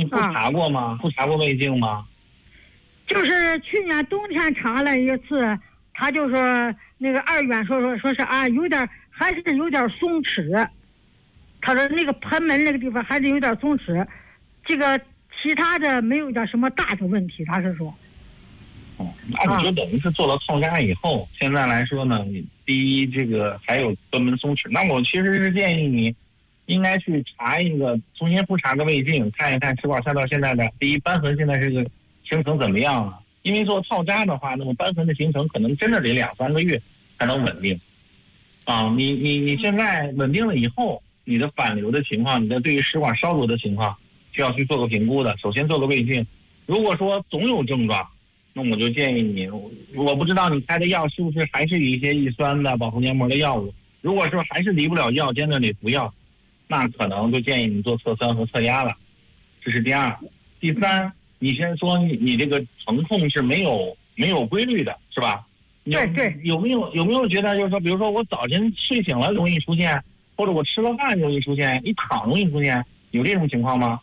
不查过吗？不查过胃镜吗？ 就是去年冬天查了一次，他就说那个二院说是啊，还是有点松弛。他说那个盆门那个地方还是有点松弛，这个其他的没有点什么大的问题，他是说。 那你就等于是做了套扎以后，现在来说呢，你第一这个还有贲门松弛，那我其实是建议你应该去查一个，重新复查个胃镜，看一看食管下到现在的第一瘢痕现在这个形成怎么样了。因为做套扎的话，那么瘢痕的形成可能真的得2-3个月才能稳定。你现在稳定了以后，你的反流的情况，你的对于食管烧灼的情况，需要去做个评估的。首先做个胃镜，如果说总有症状，那我就建议你，我不知道你开的药是不是还是有一些抑酸的保护黏膜的药物。如果说还是离不了药，坚决得服药，那可能就建议你做测酸和测压了。这是第二。第三，你先说你这个疼痛是没有规律的，是吧？ 对。 有没有觉得就是说，比如说我早晨睡醒了容易出现，或者我吃了饭容易出现，一躺容易出现，有这种情况吗？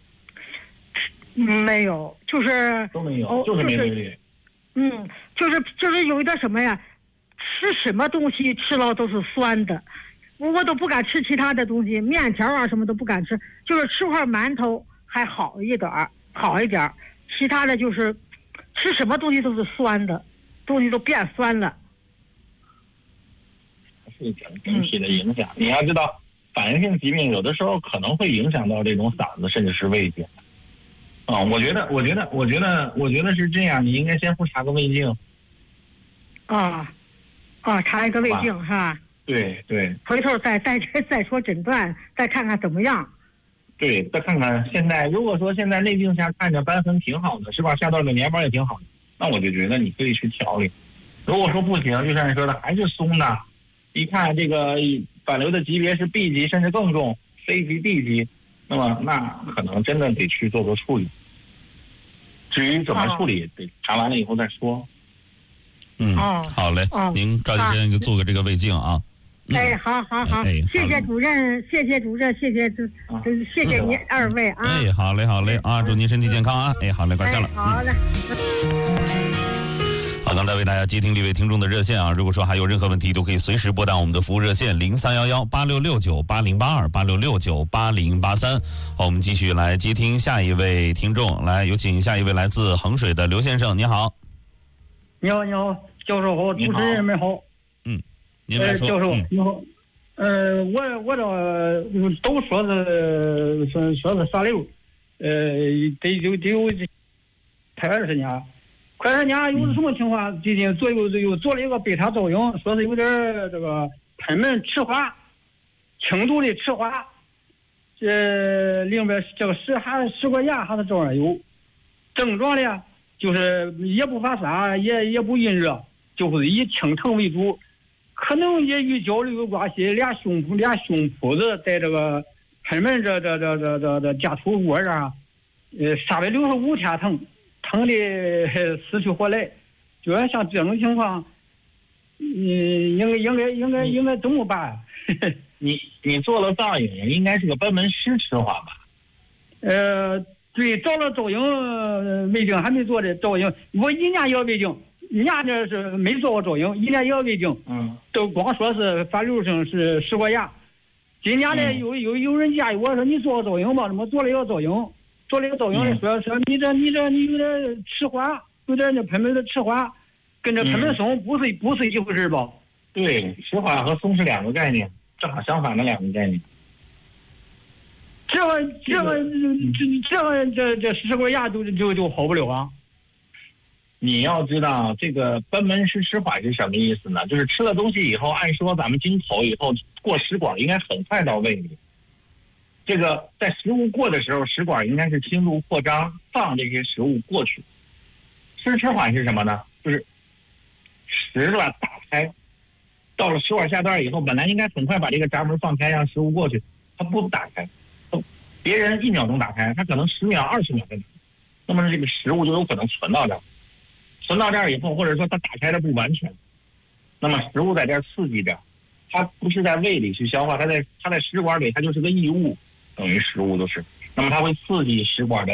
没有，就是都没有，就是没规律。 就是有一点什么呀，吃什么东西吃了都是酸的，我都不敢吃其他的东西，面条啊什么都不敢吃，就是吃块馒头还好一点，其他的就是吃什么东西都是酸的，东西都变酸了。 是整体的影响。你要知道，反应性疾病有的时候可能会影响到这种嗓子甚至是胃镜。我觉得是这样，你应该先复查个胃镜。 查一个胃镜是吧？ 对。 回头再说诊断，再看看怎么样。 对，再看看现在，如果说现在内镜下看着瘢痕挺好的，食管下段的黏膜也挺好的，那我就觉得你可以去调理。如果说不行，就像你说的还是松的，一看这个反流的级别是 B 级甚至更重 ，C 级 D 级，那可能真的得去做个处理。至于怎么处理，得查完了以后再说。 好嘞，您抓紧时间做个这个胃镜啊。 好，谢谢主任，谢谢您二位啊。 好嘞啊，祝您身体健康啊。好嘞，挂线了。 好嘞。 好，刚才为大家接听这位听众的热线啊，如果说还有任何问题，都可以随时拨打我们的服务热线03118669808286698083。好，我们继续来接听下一位听众，来有请下一位来自衡水的刘先生，你好。 你好，教授好，主持人们好。 您来说。 教授你好。我这都说是啥瘤，得有快20年。快20年有什么情况？最近又做了一个贝塔造影，说是有点这个喷门迟滑，轻度的迟滑。另外这个食管炎还是照样有，症状呢就是也不发烧，也不晕热，就是以轻疼为主。可能也与焦虑有关系，俩胸脯子在这个喷门这夹突窝这儿，365天疼的死去活来。就是像这种情况，应该怎么办？ 你做了造影，应该是个贲门失迟化吧？ 对，照了造影，胃镜还没做的造影，我1年要胃镜。人家这是没做过造影，1年也要胃镜，都光说是反流性是食管炎。今年呢，有人建议我说你做个造影吧，怎么做了一个造影的说你这有点迟缓，有点那喷门的迟缓，跟这喷门松不是一回事吧？ 对，迟缓和松是2个概念，正好相反的2个概念。 这食管炎就好不了啊。 你要知道，这个贲门失迟缓是什么意思呢？就是吃了东西以后，按说咱们经口以后过食管应该很快到胃里。这个在食物过的时候，食管应该是轻度扩张，放这些食物过去。失迟缓是什么呢？就是食管打开，到了食管下段以后，本来应该很快把这个闸门放开，让食物过去，它不打开，别人1秒钟打开，它可能10秒、20秒再打开，那么这个食物就有可能存到这儿。存到这儿以后，或者说它打开的不完全，那么食物在这儿刺激着，它不是在胃里去消化，它在食管里，它就是个异物，等于食物就是，那么它会刺激食管的